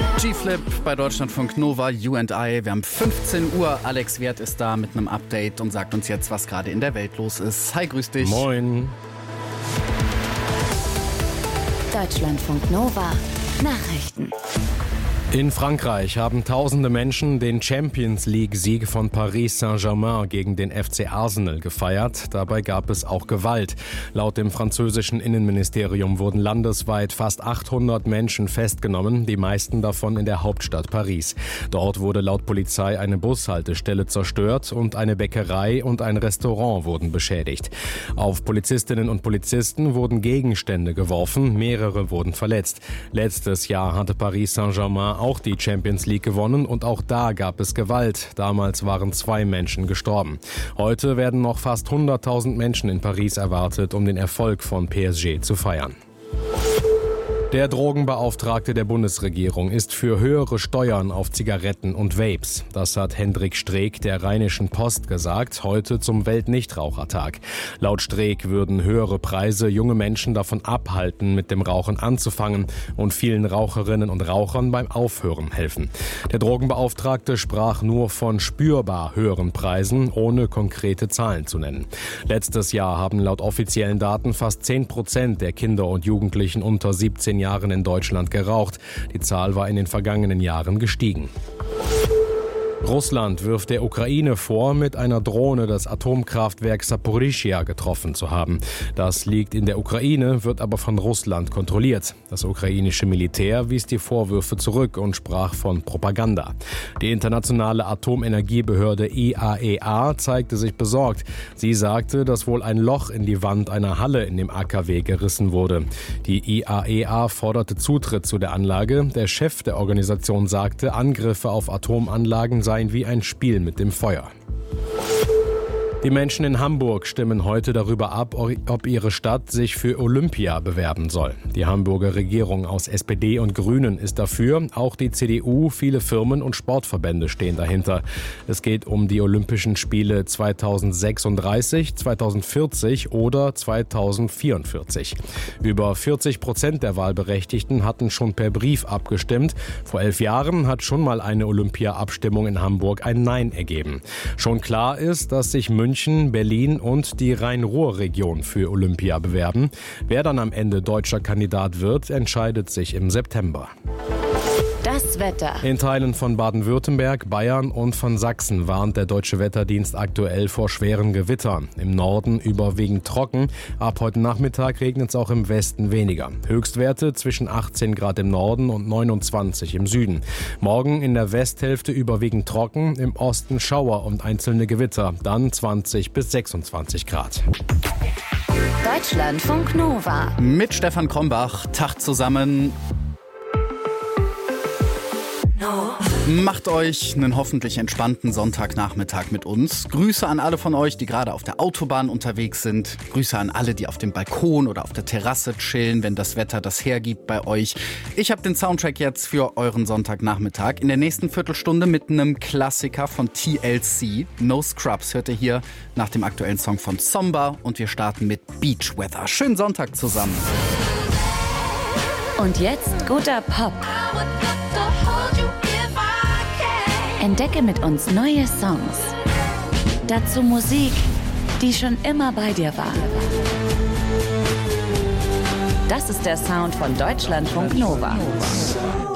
G-Flip bei Deutschlandfunk Nova, You and I. Wir haben 15 Uhr. Alex Wert ist da mit einem Update und sagt uns jetzt, was gerade in der Welt los ist. Hi, grüß dich. Moin. Deutschlandfunk Nova. Nachrichten. In Frankreich haben tausende Menschen den Champions-League-Sieg von Paris Saint-Germain gegen den FC Arsenal gefeiert. Dabei gab es auch Gewalt. Laut dem französischen Innenministerium wurden landesweit fast 800 Menschen festgenommen, die meisten davon in der Hauptstadt Paris. Dort wurde laut Polizei eine Bushaltestelle zerstört und eine Bäckerei und ein Restaurant wurden beschädigt. Auf Polizistinnen und Polizisten wurden Gegenstände geworfen, mehrere wurden verletzt. Letztes Jahr hatte Paris Saint-Germain auch die Champions League gewonnen und auch da gab es Gewalt. Damals waren 2 Menschen gestorben. Heute werden noch fast 100.000 Menschen in Paris erwartet, um den Erfolg von PSG zu feiern. Der Drogenbeauftragte der Bundesregierung ist für höhere Steuern auf Zigaretten und Vapes. Das hat Hendrik Streeck der Rheinischen Post gesagt, heute zum Weltnichtrauchertag. Laut Streeck würden höhere Preise junge Menschen davon abhalten, mit dem Rauchen anzufangen und vielen Raucherinnen und Rauchern beim Aufhören helfen. Der Drogenbeauftragte sprach nur von spürbar höheren Preisen, ohne konkrete Zahlen zu nennen. Letztes Jahr haben laut offiziellen Daten fast 10% der Kinder und Jugendlichen unter 17 Jahren in Deutschland geraucht. Die Zahl war in den vergangenen Jahren gestiegen. Russland wirft der Ukraine vor, mit einer Drohne das Atomkraftwerk Saporischschja getroffen zu haben. Das liegt in der Ukraine, wird aber von Russland kontrolliert. Das ukrainische Militär wies die Vorwürfe zurück und sprach von Propaganda. Die internationale Atomenergiebehörde IAEA zeigte sich besorgt. Sie sagte, dass wohl ein Loch in die Wand einer Halle in dem AKW gerissen wurde. Die IAEA forderte Zutritt zu der Anlage. Der Chef der Organisation sagte, Angriffe auf Atomanlagen seien wie ein Spiel mit dem Feuer. Die Menschen in Hamburg stimmen heute darüber ab, ob ihre Stadt sich für Olympia bewerben soll. Die Hamburger Regierung aus SPD und Grünen ist dafür. Auch die CDU, viele Firmen und Sportverbände stehen dahinter. Es geht um die Olympischen Spiele 2036, 2040 oder 2044. Über 40% der Wahlberechtigten hatten schon per Brief abgestimmt. Vor 11 Jahren hat schon mal eine Olympia-Abstimmung in Hamburg ein Nein ergeben. Schon klar ist, dass sich München, Berlin und die Rhein-Ruhr-Region für Olympia bewerben. Wer dann am Ende deutscher Kandidat wird, entscheidet sich im September. Das Wetter. In Teilen von Baden-Württemberg, Bayern und von Sachsen warnt der Deutsche Wetterdienst aktuell vor schweren Gewittern. Im Norden überwiegend trocken. Ab heute Nachmittag regnet es auch im Westen weniger. Höchstwerte zwischen 18 Grad im Norden und 29 im Süden. Morgen in der Westhälfte überwiegend trocken, im Osten Schauer und einzelne Gewitter. Dann 20 bis 26 Grad. Deutschlandfunk Nova. Mit Stefan Krombach, Tag zusammen. Macht euch einen hoffentlich entspannten Sonntagnachmittag mit uns. Grüße an alle von euch, die gerade auf der Autobahn unterwegs sind. Grüße an alle, die auf dem Balkon oder auf der Terrasse chillen, wenn das Wetter das hergibt bei euch. Ich habe den Soundtrack jetzt für euren Sonntagnachmittag. In der nächsten Viertelstunde mit einem Klassiker von TLC. No Scrubs hört ihr hier nach dem aktuellen Song von Zomba. Und wir starten mit Beach Weather. Schönen Sonntag zusammen. Und jetzt guter Pop. Entdecke mit uns neue Songs. Dazu Musik, die schon immer bei dir war. Das ist der Sound von Deutschlandfunk Nova.